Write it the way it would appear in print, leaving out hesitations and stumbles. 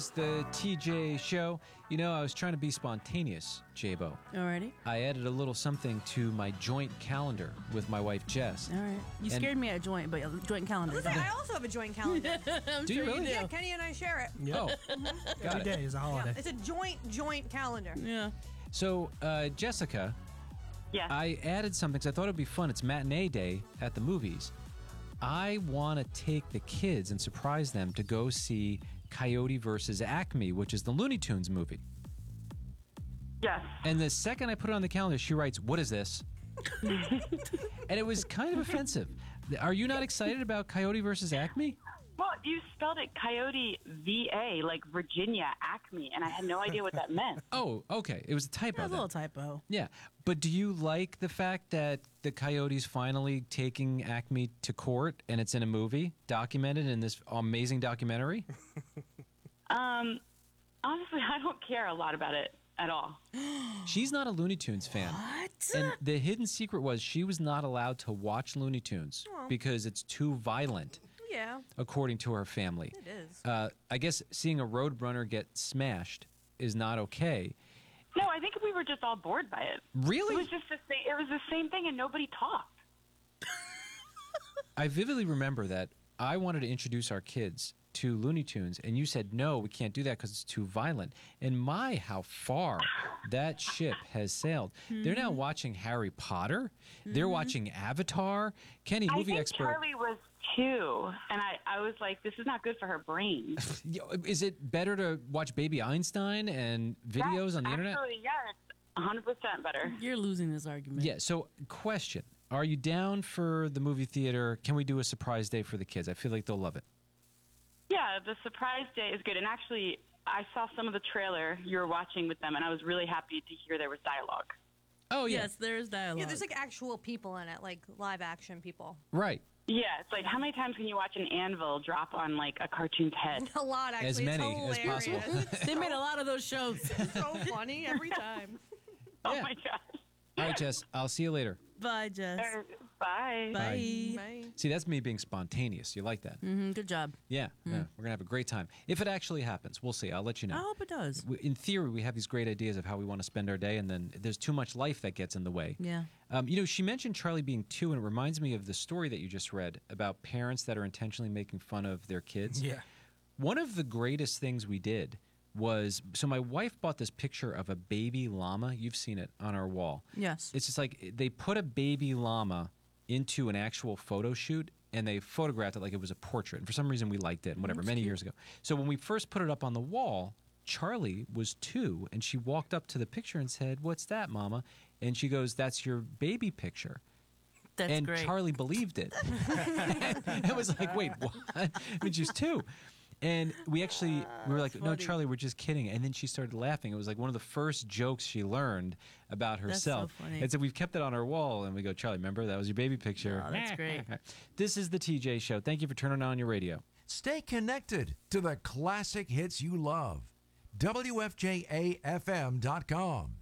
It's the TJ Show. You know, I was trying to be spontaneous, Jabo. Alrighty. I added a little something to my joint calendar with my wife, Jess. All right. You scared me at a joint, but a joint calendar. Listen, I also have a joint calendar. Do you really? Yeah, Kenny and I share it. Oh, got Every it. day is a holiday. It's a joint calendar. Yeah. So, Jessica, Yes. I added something because I thought it would be fun. It's matinee day at the movies. I want to take the kids and surprise them to go see Coyote versus Acme, which is the Looney Tunes movie. Yes. And the second I put it on the calendar, she writes, "What is this?" And it was kind of offensive. Are you not excited about Coyote versus Acme? Well, you spelled it Coyote VA, like Virginia Acme, and I had no idea what that meant. Oh, okay. It was a typo. That was a then. little typo. Yeah. But do you like the fact that the Coyote's finally taking Acme to court and it's in a movie documented in this amazing documentary? Honestly, I don't care a lot about it at all. She's not a Looney Tunes fan. What? And the hidden secret was she was not allowed to watch Looney Tunes because it's too violent, Yeah, according to her family. it is. I guess seeing a Roadrunner get smashed is not okay. No, I think we were just all bored by it. It Really? was just it was the same thing, and nobody talked. I vividly remember that I wanted to introduce our kids to Looney Tunes, and you said, no, we can't do that because it's too violent. And my, how far that ship has sailed. They're now watching Harry Potter. They're watching Avatar. Kenny, I movie think expert. Charlie was 2, and I was like, this is not good for her brain. Is it better to watch Baby Einstein and videos on the internet? Actually, yeah, it's 100% better. You're losing this argument. Yeah, so question. Are you down for the movie theater? Can we do a surprise day for the kids? I feel like they'll love it. Yeah, the surprise day is good. And actually, I saw some of the trailer you were watching with them, and I was really happy to hear there was dialogue. Oh, yeah. Yes, there's dialogue. Yeah, there's like actual people in it, like live action people. Right. Yeah, it's like, how many times can you watch an anvil drop on, like, a cartoon's head? A lot, actually. As many it's as hilarious. possible. They made a lot of those shows. It's so funny every time. Oh, Yeah. my gosh. All right, Jess, I'll see you later. Bye, Jess. Bye. Bye. Bye. See, that's me being spontaneous. You like that? Good job. Yeah, yeah. We're going to have a great time. If it actually happens, we'll see. I'll let you I know. hope it does. In theory, we have these great ideas of how we want to spend our day, and then there's too much life that gets in the way. Yeah. You know, she mentioned Charlie being 2, and it reminds me of the story that you just read about parents that are intentionally making fun of their kids. Yeah. One of the greatest things we did was, so my wife bought this picture of a baby llama. You've seen it on our wall. Yes. It's just like they put a baby llama into an actual photo shoot and they photographed it like it was a portrait. And for some reason we liked it and whatever, many years ago. So when we first put it up on the wall, Charlie was 2 and she walked up to the picture and said, "What's that, Mama?" And she goes, "That's your baby picture." That's And great. Charlie believed it. It was like, wait, what? I mean, she's 2. And we were like, no, funny. Charlie, we're just kidding. And then she started laughing. It was like one of the first jokes she learned about herself. so funny. And so we've kept it on our wall. And we go, "Charlie, remember, that was your baby picture." Oh, that's great. This is the TJ Show. Thank you for turning on your radio. Stay connected to the classic hits you love. WFJAFM.com.